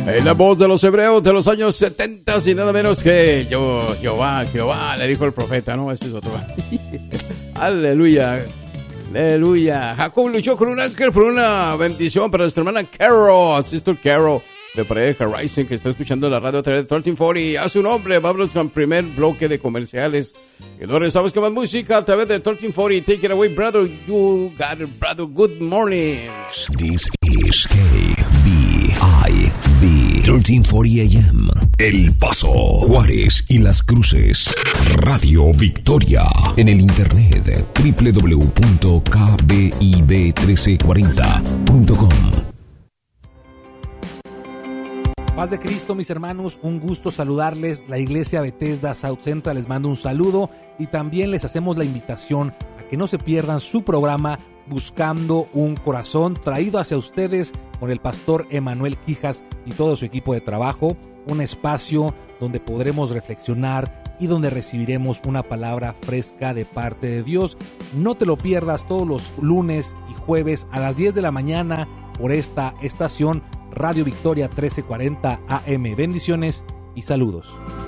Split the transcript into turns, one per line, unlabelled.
En la voz de los hebreos de los años 70 y nada menos que Jehová, le dijo el profeta, ¿no? Ese es otro. Aleluya. Aleluya. Jacob luchó con un ángel por una bendición para nuestra hermana Carol, Sister Carol, de Pareja Rising, que está escuchando la radio a través de 1340. A su nombre, vamos con el primer bloque de comerciales. Y luego regresamos con más música a través de 1340. Take it away, brother. You got it, brother. Good morning.
This is KBIB 1340 AM. El Paso, Juárez y Las Cruces. Radio Victoria. En el internet www.kbib1340.com.
Paz de Cristo, mis hermanos, un gusto saludarles. La Iglesia Bethesda South Central les manda un saludo y también les hacemos la invitación a que no se pierdan su programa Buscando un Corazón, traído hacia ustedes por el pastor Emanuel Quijas y todo su equipo de trabajo, un espacio donde podremos reflexionar y donde recibiremos una palabra fresca de parte de Dios. No te lo pierdas todos los lunes y jueves a las 10 de la mañana por esta estación Radio Victoria 1340 AM. Bendiciones y saludos.